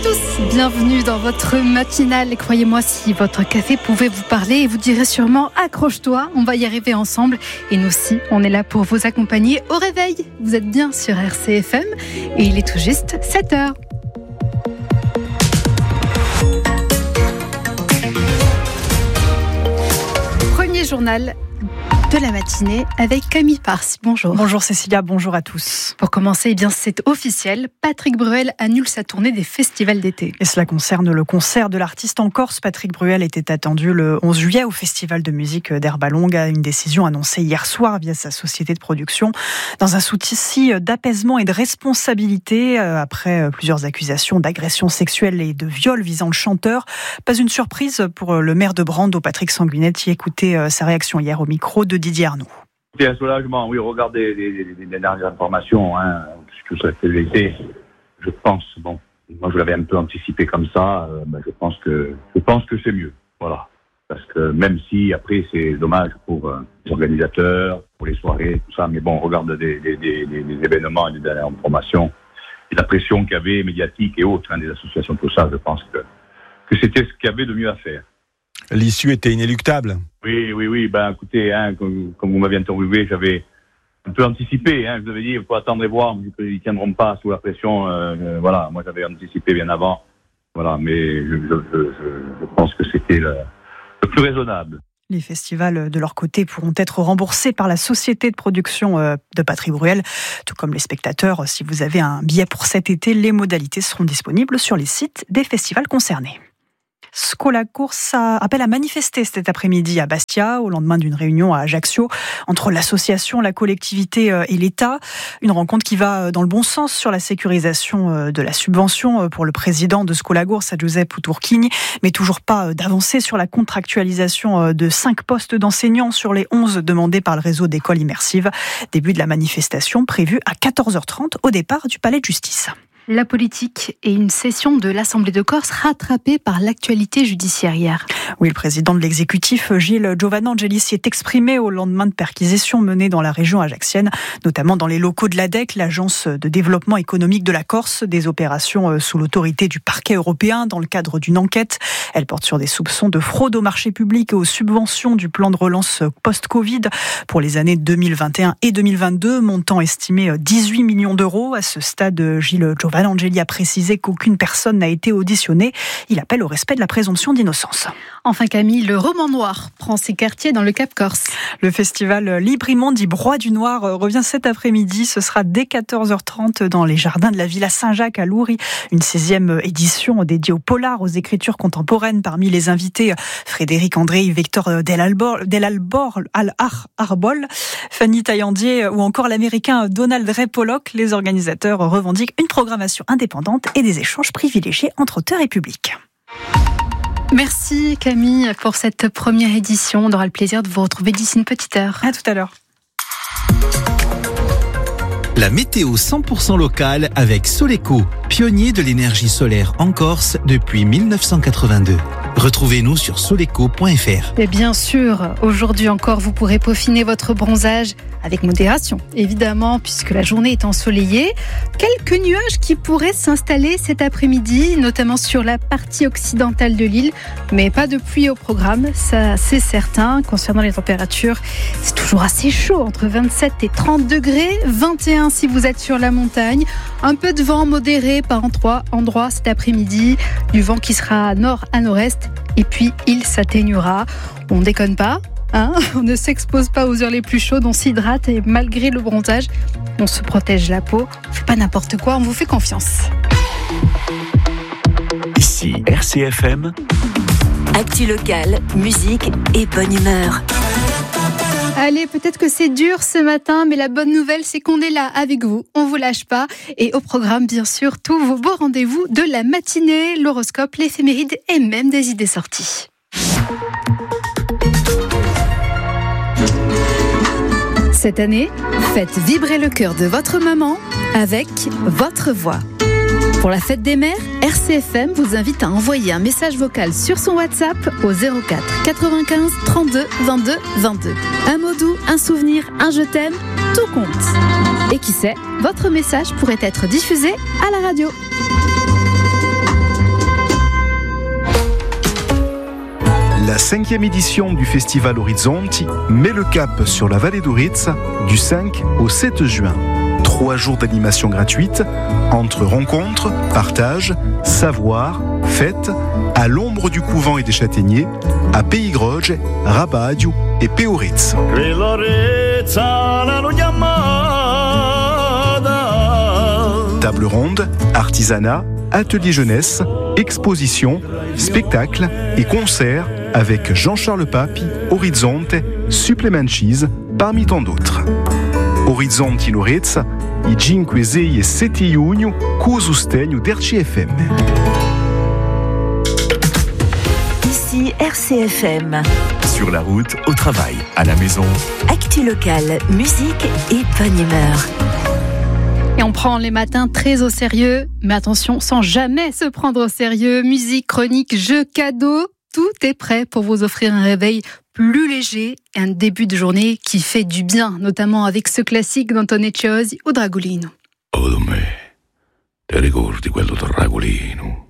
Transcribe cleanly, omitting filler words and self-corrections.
tous, bienvenue dans votre matinale. Croyez-moi, si votre café pouvait vous parler, et vous direz sûrement accroche-toi, on va y arriver ensemble. Et nous aussi, on est là pour vous accompagner au réveil. Vous êtes bien sur RCFM et il est tout juste 7h. Premier journal de la matinée avec Camille Parsi. Bonjour. Bonjour Cécilia, bonjour à tous. Pour commencer, c'est officiel. Patrick Bruel annule sa tournée des festivals d'été. Et cela concerne le concert de l'artiste en Corse. Patrick Bruel était attendu le 11 juillet au festival de musique d'Herbalonga. Une décision annoncée hier soir via sa société de production. Dans un souci d'apaisement et de responsabilité, après plusieurs accusations d'agression sexuelle et de viol visant le chanteur. Pas une surprise pour le maire de Brando, Patrick Sanguinetti. Écoutez sa réaction hier au micro de Didier Arnaud. C'est un soulagement, oui, regardez les dernières informations, puisque ça a été l'été, je pense, moi je l'avais un peu anticipé comme ça, je pense que c'est mieux, voilà. Parce que même si, après, c'est dommage pour les organisateurs, pour les soirées, tout ça, mais bon, on regarde des événements et des dernières informations, et la pression qu'il y avait, médiatique et autres, des associations, tout ça, je pense que c'était ce qu'il y avait de mieux à faire. L'issue était inéluctable. Oui, écoutez, comme vous m'aviez interviewé, j'avais un peu anticipé, je vous avais dit, il faut attendre et voir, ils ne tiendront pas sous la pression, voilà, moi j'avais anticipé bien avant, voilà, mais je pense que c'était le plus raisonnable. Les festivals, de leur côté, pourront être remboursés par la société de production de Patrick Bruel, tout comme les spectateurs. Si vous avez un billet pour cet été, les modalités seront disponibles sur les sites des festivals concernés. Skolagours appelle à manifester cet après-midi à Bastia, au lendemain d'une réunion à Ajaccio, entre l'association, la collectivité et l'État. Une rencontre qui va dans le bon sens sur la sécurisation de la subvention pour le président de Skolagours, Giuseppe Turchini, mais toujours pas d'avancée sur la contractualisation de 5 postes d'enseignants sur les 11 demandés par le réseau d'écoles immersives. Début de la manifestation prévue à 14h30 au départ du palais de justice. La politique et une session de l'Assemblée de Corse rattrapée par l'actualité judiciaire hier. Oui, le président de l'exécutif, Gilles Giovannangeli, s'y est exprimé au lendemain de perquisitions menées dans la région ajaxienne, notamment dans les locaux de l'ADEC, l'Agence de développement économique de la Corse, des opérations sous l'autorité du parquet européen dans le cadre d'une enquête. Elle porte sur des soupçons de fraude aux marchés publics et aux subventions du plan de relance post-Covid pour les années 2021 et 2022, montant estimé 18 millions d'euros. À ce stade, Gilles Giovannangeli a précisé qu'aucune personne n'a été auditionnée. Il appelle au respect de la présomption d'innocence. Enfin Camille, le roman noir prend ses quartiers dans le Cap Corse. Le festival Librimond dit Broye du Noir revient cet après-midi. Ce sera dès 14h30 dans les jardins de la Villa Saint-Jacques à Loury. Une 16e édition dédiée au polar, aux écritures contemporaines. Parmi les invités, Frédéric André, Victor Delarbol, Fanny Taillandier ou encore l'américain Donald Ray Pollock. Les organisateurs revendiquent une programmation indépendante et des échanges privilégiés entre auteurs et public. Merci Camille pour cette première édition. On aura le plaisir de vous retrouver d'ici une petite heure. À tout à l'heure. La météo 100% locale avec Soleco, pionnier de l'énergie solaire en Corse depuis 1982. Retrouvez-nous sur soleco.fr. Et bien sûr, aujourd'hui encore, vous pourrez peaufiner votre bronzage avec modération, évidemment, puisque la journée est ensoleillée. Quelques nuages qui pourraient s'installer cet après-midi, notamment sur la partie occidentale de l'île, mais pas de pluie au programme, ça c'est certain. Concernant les températures, c'est toujours assez chaud, entre 27 et 30 degrés, 21 si vous êtes sur la montagne. Un peu de vent modéré par endroits cet après-midi, du vent qui sera nord à nord-est, et puis il s'atténuera. On déconne pas. On ne s'expose pas aux heures les plus chaudes, on s'hydrate et malgré le bronzage, on se protège la peau. On fait pas n'importe quoi, on vous fait confiance. Ici RCFM. Actu locale, musique et bonne humeur. Allez, peut-être que c'est dur ce matin, mais la bonne nouvelle, c'est qu'on est là avec vous. On vous lâche pas. Et au programme, bien sûr, tous vos beaux rendez-vous de la matinée, l'horoscope, l'éphéméride et même des idées sorties. Cette année, faites vibrer le cœur de votre maman avec votre voix. Pour la fête des mères, RCFM vous invite à envoyer un message vocal sur son WhatsApp au 04 95 32 22 22. Un mot doux, un souvenir, un je t'aime, tout compte. Et qui sait, votre message pourrait être diffusé à la radio. 5e édition du festival Orizzonti met le cap sur la vallée d'Aurizza du 5 au 7 juin. 3 jours d'animation gratuite entre rencontres, partages, savoir, fêtes, à l'ombre du couvent et des châtaigniers, à Peigroge, Rabadio et Peorizza. Table ronde, artisanat, atelier jeunesse, exposition, spectacle et concerts avec Jean-Charles Papi, Orizzonte, Supplementis, parmi tant d'autres. Orizzonti in Aurizza, i 5, 6 e 7 giugno, co sostegno d'RCFM. Ici RCFM. Sur la route, au travail, à la maison. Actu locale, musique et bonne humeur. Et on prend les matins très au sérieux, mais attention, sans jamais se prendre au sérieux. Musique, chronique, jeux, cadeaux, tout est prêt pour vous offrir un réveil plus léger et un début de journée qui fait du bien, notamment avec ce classique d'Antonio Ciosi, O Dragolino. Oh, me, te ricordi quello Dragolino?